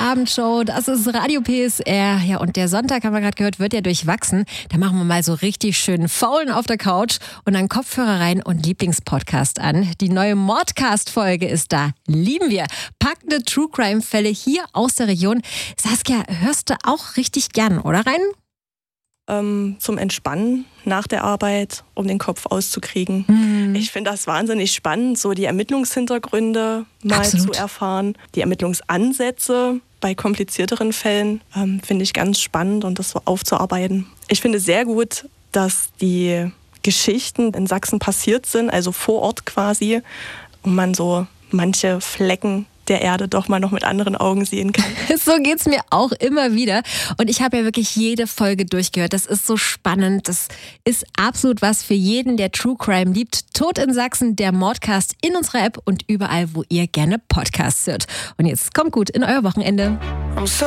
Abendshow, das ist Radio PSR. Ja, und der Sonntag, haben wir gerade gehört, wird ja durchwachsen. Da machen wir mal so richtig schön faulen auf der Couch und dann Kopfhörer rein und Lieblingspodcast an. Die neue Mordcast-Folge ist da. Lieben wir. Packende True-Crime-Fälle hier aus der Region. Saskia, hörst du auch richtig gern, oder rein? Zum Entspannen nach der Arbeit, um den Kopf auszukriegen. Ich finde das wahnsinnig spannend, so die Ermittlungshintergründe mal zu erfahren. Die Ermittlungsansätze bei komplizierteren Fällen finde ich ganz spannend und das so aufzuarbeiten. Ich finde sehr gut, dass die Geschichten in Sachsen passiert sind, also vor Ort quasi, und man so manche Flecken der Erde doch mal noch mit anderen Augen sehen kann. So geht's mir auch immer wieder. Und ich habe ja wirklich jede Folge durchgehört. Das ist so spannend. Das ist absolut was für jeden, der True Crime liebt. Tod in Sachsen, der Mordcast in unserer App und überall, wo ihr gerne Podcasts hört. Und jetzt kommt gut in euer Wochenende.